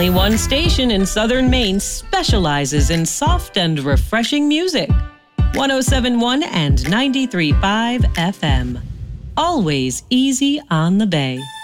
Only one station in southern Maine specializes in soft and refreshing music. 107.1 and 93.5 FM. Always easy on the Bay.